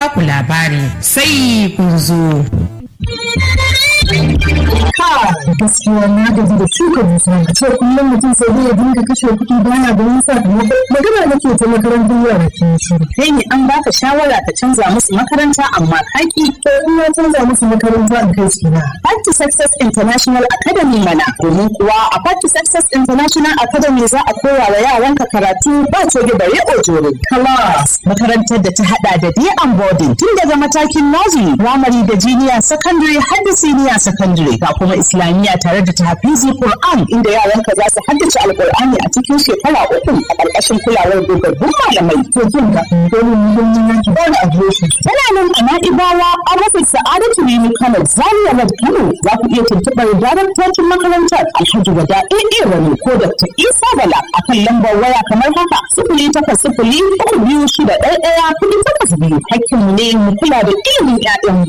baku labari sai kun zo. Gaskiya na gaji da shuka dusa a ce kullum mutum sai dai ya dinga kashe kuɗi baya ganin sakamako. Magana nake ta makarantar yara ke shi. Kai ne an baka shawara ka canza musu makaranta amma kaki. To in ya canza musu makaranta in kai su na. Path to Success International Academy mana. Domin kuwa a Path to Success International Academy za a koya wa yaranka karatu ba coge bare ojoro. Class makarantar da ta hada da day and boarding tun daga matakin nursery, primary da junior secondary har da senior secondary ga kuma islamiyya tare da tahfizi Qur'an inda yaranka za su haddace alqur'ani a cikin shekara 3 a ƙarƙashin kulawar dogaggun malamai. To jin ka dole ne don yanki ba da adireshi. Tana nan a Na'ibawa a rufin Sa'adatu Rimi Kano Zaria Road Kano za ku iya tuntuɓar daraktocin makarantar Alhaji Wada AA Rani ko Dr. Isa Bala akan lambar waya kamar haka 0800-326-11-482. Hakkinmu ne mu kula da ilimin 'ya'yanmu.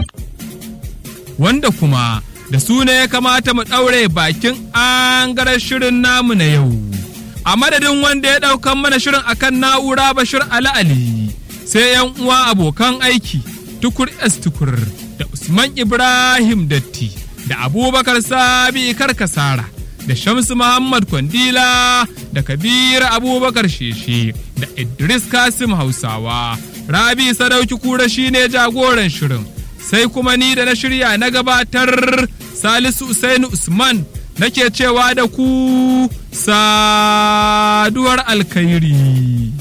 Wanda kuma da su ne ya kamata mu ɗaure bakin angarar shirin namu na yau. A madadin wanda ya ɗaukan mana shirin akan na'ura Bashir Ali, sai 'yan uwa abokan aiki Tukur S Tukur da Usman Ibrahim Datti da Abubakar Sabi Karkasara da Shamsu Muhammad Kwandila da Kabir Abubakar Sheshe da Idris Kasim Hausawa. Rabi Sadauki Kura shine jagoran shirin. Sai kuma ni da na shirya na gabatar Salisu Usainu Usman nake cewa da ku saduwar alkhairi.